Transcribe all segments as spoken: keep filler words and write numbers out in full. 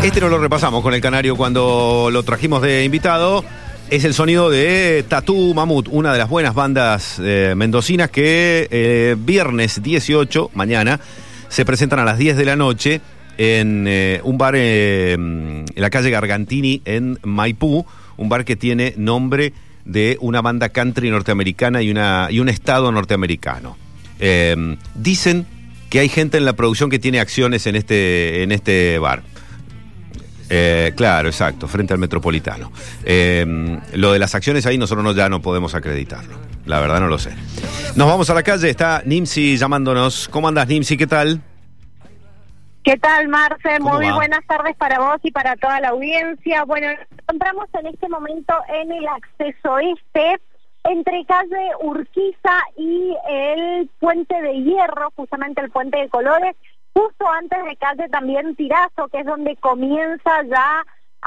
Este no lo repasamos con el Canario cuando lo trajimos de invitado. Es el sonido de Tatú Mamut, una de las buenas bandas eh, mendocinas que eh, viernes dieciocho, mañana, se presentan a las diez de la noche en eh, un bar eh, en la calle Gargantini en Maipú, un bar que tiene nombre de una banda country norteamericana y, una, y un estado norteamericano. Eh, dicen que hay gente en la producción que tiene acciones en este, en este bar. Eh, claro, exacto, frente al Metropolitano. Eh, lo de las acciones ahí nosotros no, ya no podemos acreditarlo. La verdad no lo sé. Nos vamos a la calle, está Nimsi llamándonos. ¿Cómo andas, Nimsi? ¿Qué tal? ¿Qué tal, Marce? Muy va? buenas tardes para vos y para toda la audiencia. Bueno, nos encontramos en este momento en el acceso este, entre calle Urquiza y el Puente de Hierro, justamente el Puente de Colores, justo antes de calle también Tirazo, que es donde comienza ya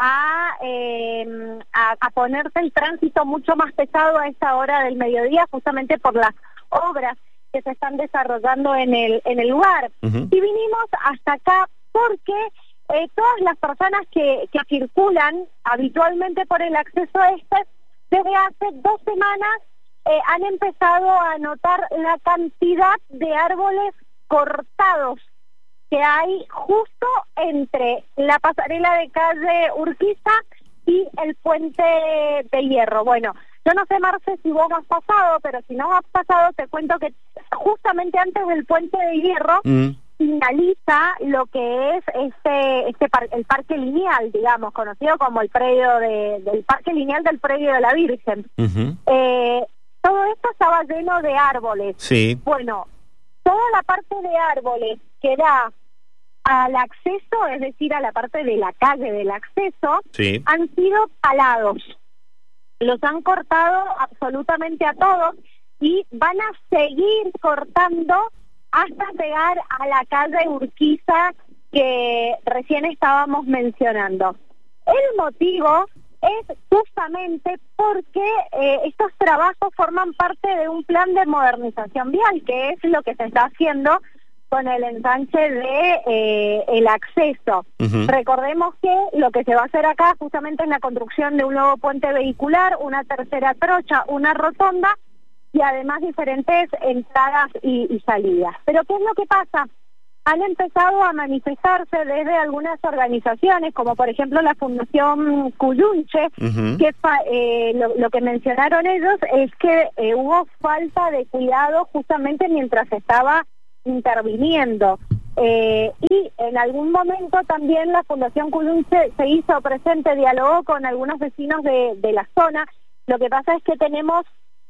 a, eh, a, a ponerse el tránsito mucho más pesado a esta hora del mediodía, justamente por las obras que se están desarrollando en el en el lugar. Uh-huh. Y vinimos hasta acá porque eh, todas las personas que, que circulan habitualmente por el acceso este, desde hace dos semanas eh, han empezado a notar la cantidad de árboles cortados que hay justo entre la pasarela de calle Urquiza y el Puente de Hierro. Bueno, yo no sé, Marce, si vos has pasado, pero si no has pasado, te cuento que justamente antes del Puente de Hierro mm. finaliza lo que es este este par, el Parque Lineal, digamos, conocido como el predio de, del Parque Lineal del Predio de la Virgen. Uh-huh. Eh, todo esto estaba lleno de árboles. Sí. Bueno, toda la parte de árboles que da al acceso, es decir, a la parte de la calle del acceso, sí, han sido talados. Los han cortado absolutamente a todos y van a seguir cortando hasta llegar a la calle Urquiza que recién estábamos mencionando. El motivo es justamente porque eh, estos trabajos forman parte de un plan de modernización vial, que es lo que se está haciendo con el ensanche de eh, el acceso. Uh-huh. Recordemos que lo que se va a hacer acá justamente es la construcción de un nuevo puente vehicular, una tercera trocha, una rotonda y además diferentes entradas y, y salidas. Pero ¿qué es lo que pasa? Han empezado a manifestarse desde algunas organizaciones, como por ejemplo la Fundación Cuyunche, uh-huh, que eh, lo, lo que mencionaron ellos es que eh, hubo falta de cuidado justamente mientras estaba interviniendo. Eh, y en algún momento también la Fundación Cuyunche se hizo presente, dialogó con algunos vecinos de, de la zona. Lo que pasa es que tenemos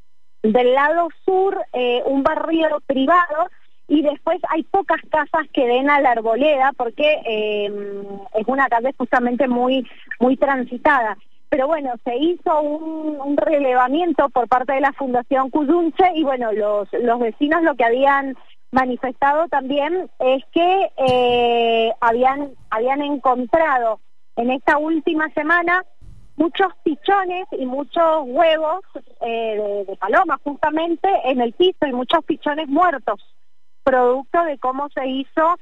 del lado sur eh, un barrio privado y después hay pocas casas que den a la Arboleda porque eh, es una calle justamente muy muy transitada. Pero bueno, se hizo un, un relevamiento por parte de la Fundación Cuyunche y bueno, los, los vecinos lo que habían manifestado también es que eh, habían habían encontrado en esta última semana muchos pichones y muchos huevos eh, de, de paloma justamente en el piso y muchos pichones muertos, producto de cómo se hizo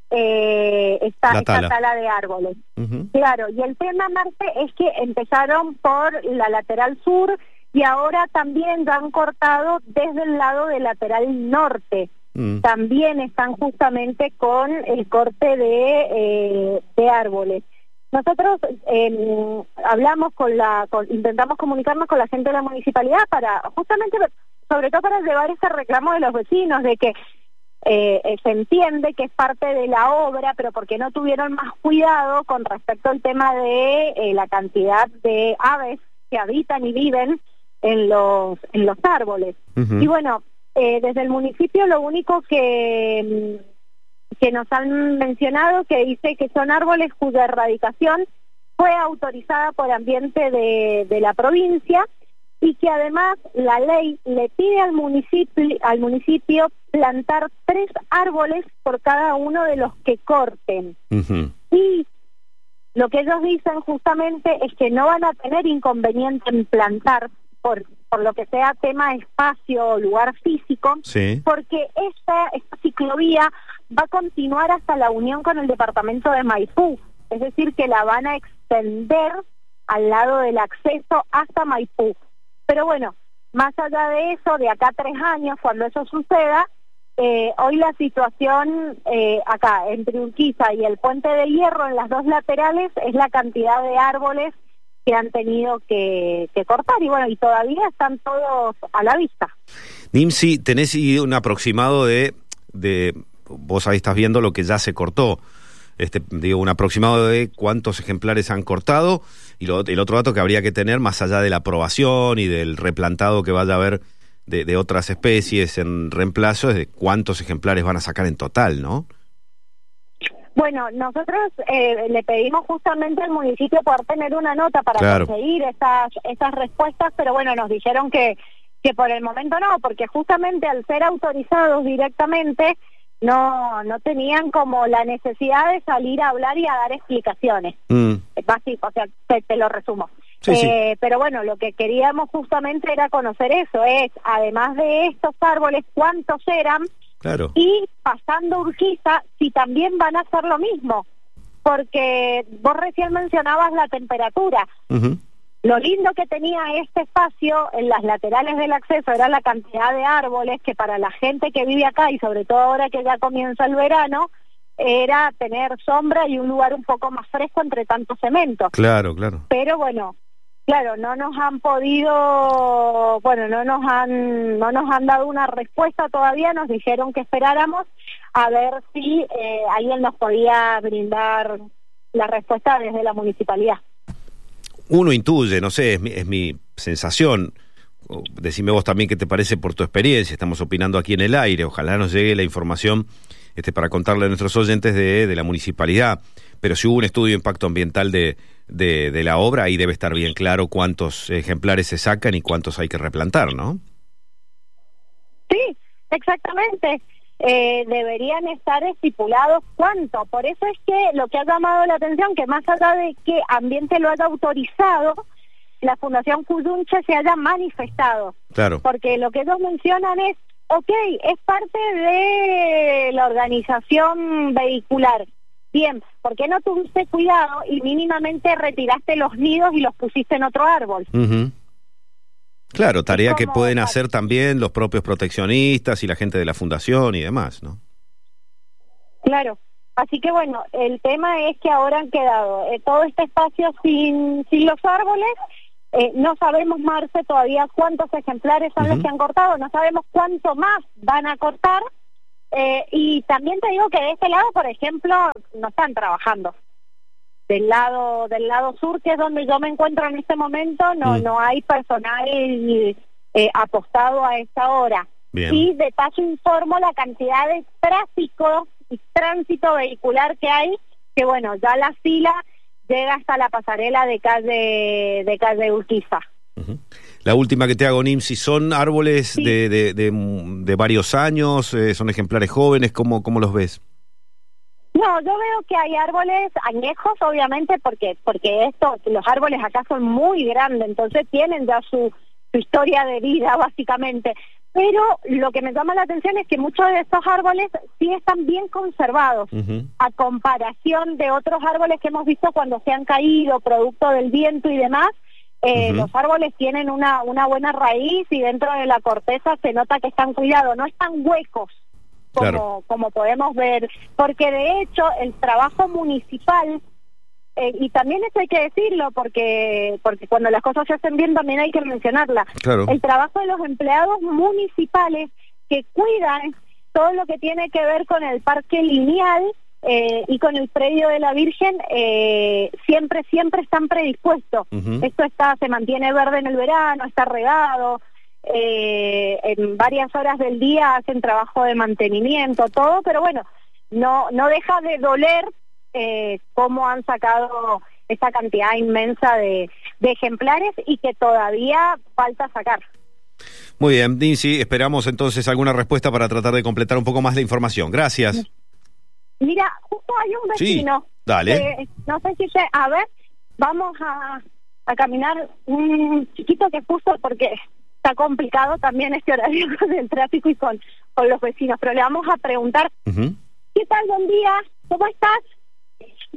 eh, esta, tala. esta tala de árboles. Uh-huh. Claro, y el tema, Marte, es que empezaron por la lateral sur y ahora también ya han cortado desde el lado del lateral norte. Mm. También están justamente con el corte de, eh, de árboles. Nosotros eh, hablamos con la, con, intentamos comunicarnos con la gente de la municipalidad para, justamente, sobre todo para llevar ese reclamo de los vecinos, de que eh, se entiende que es parte de la obra, pero porque no tuvieron más cuidado con respecto al tema de eh, la cantidad de aves que habitan y viven en los, en los árboles. Uh-huh. Y bueno, Eh, desde el municipio lo único que, que nos han mencionado que dice que son árboles cuya erradicación fue autorizada por ambiente de, de la provincia y que además la ley le pide al municipio, al municipio plantar tres árboles por cada uno de los que corten. Uh-huh. Y lo que ellos dicen justamente es que no van a tener inconveniente en plantar por por lo que sea tema espacio o lugar físico, sí, porque esta, esta ciclovía va a continuar hasta la unión con el departamento de Maipú. es decir, que la van a extender al lado del acceso hasta Maipú. Pero bueno, más allá de eso, de acá a tres años, cuando eso suceda, eh, hoy la situación eh, acá, entre Urquiza y el Puente de Hierro, en las dos laterales, es la cantidad de árboles que han tenido que, que cortar, y bueno, y todavía están todos a la vista. Nimsi, ¿tenés un aproximado de, de, vos ahí estás viendo lo que ya se cortó, este, digo, un aproximado de cuántos ejemplares han cortado, y lo, el otro dato que habría que tener, más allá de la aprobación y del replantado que vaya a haber de, de otras especies en reemplazo, es de cuántos ejemplares van a sacar en total, ¿no? Bueno, nosotros eh, le pedimos justamente al municipio poder tener una nota para claro. conseguir esas, esas respuestas, pero bueno, nos dijeron que, que por el momento no, porque justamente al ser autorizados directamente, no no tenían como la necesidad de salir a hablar y a dar explicaciones. Mm. Básico, o sea, te, te lo resumo. Sí, eh, sí. Pero bueno, lo que queríamos justamente era conocer eso, es, además de estos árboles, cuántos eran, claro. Y pasando Urquiza, si también van a hacer lo mismo, porque vos recién mencionabas la temperatura. Uh-huh. Lo lindo que tenía este espacio en las laterales del acceso era la cantidad de árboles que para la gente que vive acá, y sobre todo ahora que ya comienza el verano, era tener sombra y un lugar un poco más fresco entre tanto cemento. Claro, claro. Pero bueno, claro, no nos han podido, bueno, no nos han no nos han dado una respuesta todavía, nos dijeron que esperáramos a ver si eh, alguien nos podía brindar la respuesta desde la municipalidad. Uno intuye, no sé, es mi, es mi sensación, decime vos también qué te parece por tu experiencia, estamos opinando aquí en el aire, ojalá nos llegue la información este, para contarle a nuestros oyentes de, de la municipalidad, pero si hubo un estudio de impacto ambiental de, de, de la obra, ahí debe estar bien claro cuántos ejemplares se sacan y cuántos hay que replantar, ¿no? Sí, exactamente. Eh, deberían estar estipulados cuánto. Por eso es que lo que ha llamado la atención, que más allá de que Ambiente lo haya autorizado, la Fundación Cuyunche se haya manifestado. Claro. Porque lo que ellos mencionan es, ok, es parte de la organización vehicular. Bien, ¿por qué no tuviste cuidado y mínimamente retiraste los nidos y los pusiste en otro árbol? Uh-huh. Claro, tarea que pueden para... hacer también los propios proteccionistas y la gente de la fundación y demás, ¿no? Claro, así que bueno, el tema es que ahora han quedado eh, todo este espacio sin, sin los árboles, eh, no sabemos, Marce, todavía cuántos ejemplares son uh-huh. los que han cortado, no sabemos cuánto más van a cortar, eh, y también te digo que de este lado, por ejemplo, no están trabajando. Del lado del lado sur, que es donde yo me encuentro en este momento, no mm. no hay personal eh, apostado a esta hora. Bien. Y de paso informo la cantidad de tráfico y tránsito vehicular que hay, que bueno, ya la fila llega hasta la pasarela de calle de calle Urquiza. Uh-huh. La última que te hago, Nimsi, ¿son árboles sí. de, de, de, de varios años? Eh, ¿Son ejemplares jóvenes? ¿Cómo, cómo los ves? No, yo veo que hay árboles añejos, obviamente, porque porque estos, los árboles acá son muy grandes, entonces tienen ya su, su historia de vida, básicamente. Pero lo que me llama la atención es que muchos de estos árboles sí están bien conservados, uh-huh. a comparación de otros árboles que hemos visto cuando se han caído, producto del viento y demás. Eh, uh-huh. Los árboles tienen una, una buena raíz y dentro de la corteza se nota que están cuidados, no están huecos. Como, claro. como podemos ver, porque de hecho el trabajo municipal, eh, y también esto hay que decirlo, porque porque cuando las cosas se hacen bien también hay que mencionarla, claro. el trabajo de los empleados municipales que cuidan todo lo que tiene que ver con el parque lineal eh, y con el predio de la Virgen, eh, siempre, siempre están predispuestos. Uh-huh. Esto está, se mantiene verde en el verano, está regado. Eh, en varias horas del día hacen trabajo de mantenimiento, todo, pero bueno, no no deja de doler eh, cómo han sacado esta cantidad inmensa de, de ejemplares y que todavía falta sacar. Muy bien, Nimsi, esperamos entonces alguna respuesta para tratar de completar un poco más la información. Gracias. Mira, justo hay un vecino. Sí, dale. Eh, no sé si se... A ver, vamos a, a caminar un chiquito que puso porque... Está complicado también este horario con el tráfico y con, con los vecinos, pero le vamos a preguntar, uh-huh. ¿qué tal? Buen día, ¿cómo estás? Bien.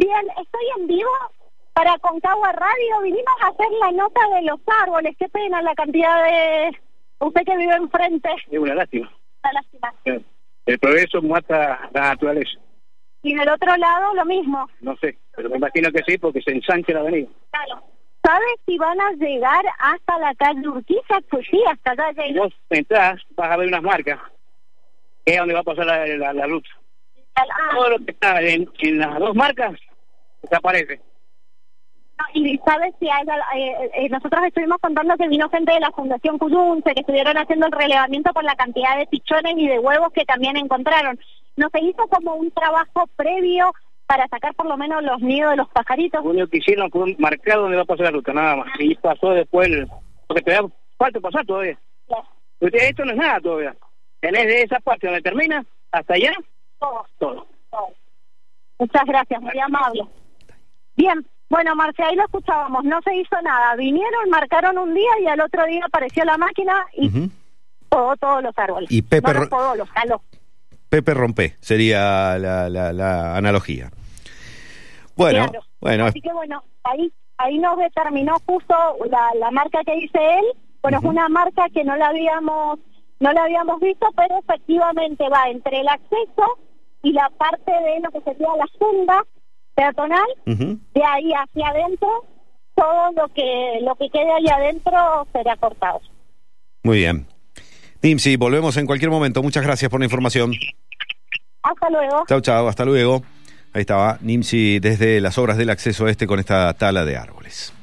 Bien, estoy en vivo para Concagua Radio. Vinimos a hacer la nota de los árboles. Qué pena la cantidad de... Usted que vive enfrente. Es una lástima. Una lástima. El progreso mata la naturaleza. Y del otro lado lo mismo. No sé, pero me imagino que sí, porque se ensancha la avenida. Claro. ¿Sabes si van a llegar hasta la calle Urquiza? Pues sí, hasta allá Si llegan. vos entrás, vas a ver unas marcas, que es donde va a pasar la, la, la luz. Ah, Todo lo que está en, en las dos marcas desaparece. no, y sabes si hay, eh, eh, nosotros estuvimos contando que vino gente de la Fundación Cuyunce, que estuvieron haciendo el relevamiento por la cantidad de pichones y de huevos que también encontraron. ¿No se hizo como un trabajo previo para sacar por lo menos los nidos de los pajaritos? Lo único que hicieron fue marcar donde va a pasar la ruta, nada más. Y pasó después, el, porque te da falta pasar todavía. Claro. Porque esto no es nada todavía. Tenés de esa parte donde termina hasta allá, Todo. todo. todo. Muchas gracias, muy amable. Bien, bueno, Marce, ahí lo escuchábamos, no se hizo nada. Vinieron, marcaron un día y al otro día apareció la máquina y Uh-huh. podó todos los árboles. Y Pepe no los Ro- podó, los jaló. Pepe Rompe sería la, la, la analogía. Bueno, Claro. bueno. Así que bueno, ahí ahí nos determinó justo la, la marca que dice él. Bueno, Uh-huh. es una marca que no la habíamos no la habíamos visto, pero efectivamente va entre el acceso y la parte de lo que sería la senda peatonal, Uh-huh. de ahí hacia adentro, todo lo que lo que quede ahí adentro será cortado. Muy bien. Nimsi, volvemos en cualquier momento. Muchas gracias por la información. Hasta luego. Chau, chau, hasta luego. Ahí estaba Nimsi desde las obras del acceso este con esta tala de árboles.